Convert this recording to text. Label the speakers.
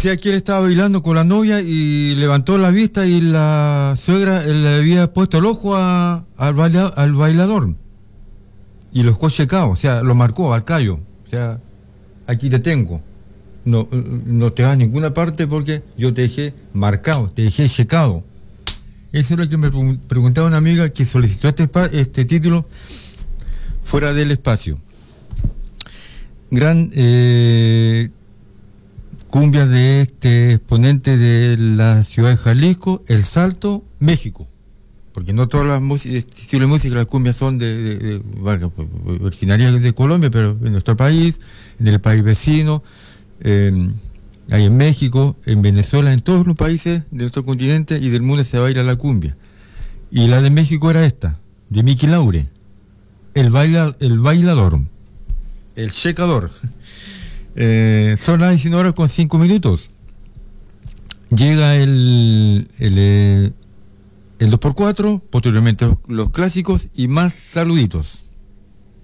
Speaker 1: decía que él estaba bailando con la novia y levantó la vista y la suegra le había puesto el ojo al bailador. Y lo dejó checado, o sea, lo marcó al callo. O sea, aquí te tengo. No te vas a ninguna parte porque yo te dejé marcado, te dejé checado. Eso es lo que me preguntaba una amiga que solicitó este título fuera del espacio. Gran cumbia de este exponente de la ciudad de Jalisco, El Salto, México. Porque no todas las estilos de música, las cumbias son bueno, originarias de Colombia, pero en nuestro país, en el país vecino, hay en México, en Venezuela, en todos los países de nuestro continente y del mundo se baila la cumbia. Y la de México era esta, de Mickey Laure, el bailador, el checador. Son las 19:05. Llega el 2x4, posteriormente los clásicos y más saluditos.